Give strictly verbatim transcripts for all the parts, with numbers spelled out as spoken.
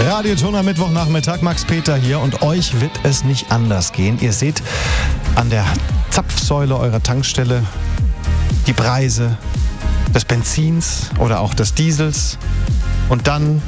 Radioton am Mittwochnachmittag, Max Peter hier und euch wird es nicht anders gehen. Ihr seht an der Zapfsäule eurer Tankstelle die Preise des Benzins oder auch des Diesels und dann...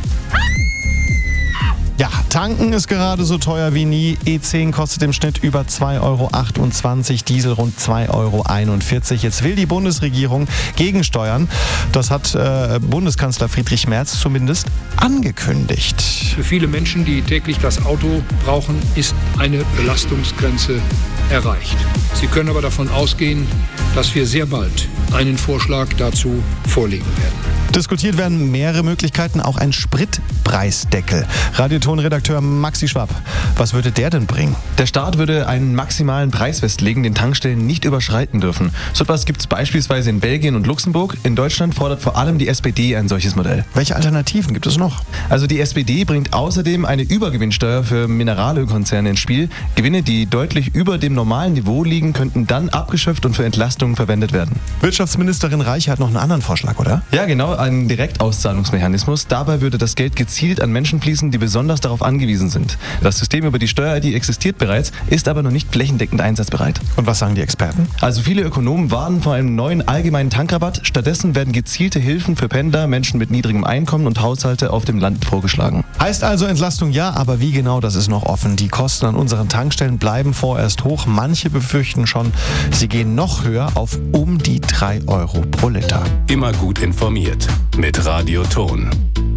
Ja, tanken ist gerade so teuer wie nie. E zehn kostet im Schnitt über zwei Euro achtundzwanzig, Diesel rund zwei Euro einundvierzig. Jetzt will die Bundesregierung gegensteuern. Das hat äh, Bundeskanzler Friedrich Merz zumindest angekündigt. Für viele Menschen, die täglich das Auto brauchen, ist eine Belastungsgrenze erreicht. Sie können aber davon ausgehen, dass wir sehr bald einen Vorschlag dazu vorlegen werden. Diskutiert werden mehrere Möglichkeiten, auch ein Spritpreisdeckel. Radioton-Redakteur Maxi Schwab, was würde der denn bringen? Der Staat würde einen maximalen Preis festlegen, den Tankstellen nicht überschreiten dürfen. So etwas gibt es beispielsweise in Belgien und Luxemburg. In Deutschland fordert vor allem die S P D ein solches Modell. Welche Alternativen gibt es noch? Also die S P D bringt außerdem eine Übergewinnsteuer für Mineralölkonzerne ins Spiel. Gewinne, die deutlich über dem normalen Niveau liegen, könnten dann abgeschöpft und für Entlastungen verwendet werden. Wirtschaftsministerin Reich hat noch einen anderen Vorschlag, oder? Ja, genau, einen Direktauszahlungsmechanismus. Dabei würde das Geld gezielt an Menschen fließen, die besonders darauf angewiesen sind. Das System über die Steuer-I D existiert bereits, ist aber noch nicht flächendeckend einsatzbereit. Und was sagen die Experten? Also viele Ökonomen warnen vor einem neuen allgemeinen Tankrabatt. Stattdessen werden gezielte Hilfen für Pendler, Menschen mit niedrigem Einkommen und Haushalte auf dem Land vorgeschlagen. Heißt also Entlastung ja, aber wie genau, das ist noch offen. Die Kosten an unseren Tankstellen bleiben vorerst hoch. Manche befürchten schon, sie gehen noch höher auf um die drei Euro pro Liter. Immer gut informiert mit Radioton.